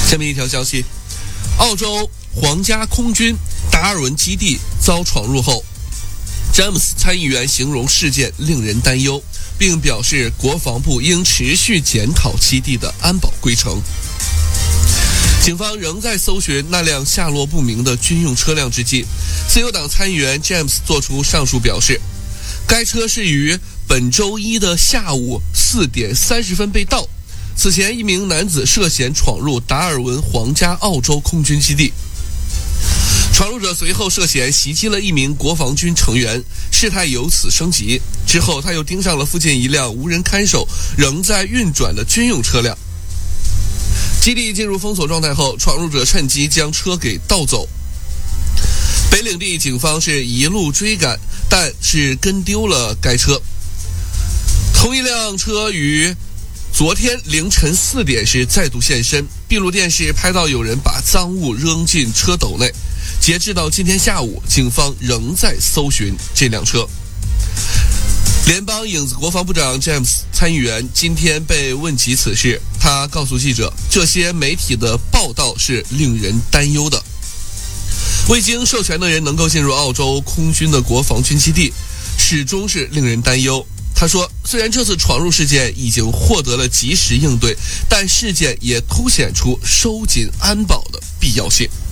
下面一条消息，澳洲皇家空军达尔文基地遭闯入后，詹姆斯参议员形容事件令人担忧，并表示国防部应持续检讨基地的安保规程。警方仍在搜寻那辆下落不明的军用车辆之际，自由党参议员 James 作出上述表示，该车是于本周一的下午4点30分被盗。此前，一名男子涉嫌闯入达尔文皇家澳洲空军基地，闯入者随后涉嫌袭击了一名国防军成员，事态由此升级。之后，他又盯上了附近一辆无人看守、仍在运转的军用车辆。基地进入封锁状态后，闯入者趁机将车给盗走。北领地警方是一路追赶，但是跟丢了该车。同一辆车于昨天凌晨4点时再度现身，闭路电视拍到有人把赃物扔进车斗内。截至到今天下午，警方仍在搜寻这辆车。联邦影子国防部长 James 参议员今天被问及此事，他告诉记者，这些媒体的报道是令人担忧的。未经授权的人能够进入澳洲空军的国防军基地，始终是令人担忧。他说，虽然这次闯入事件已经获得了及时应对，但事件也凸显出收紧安保的必要性。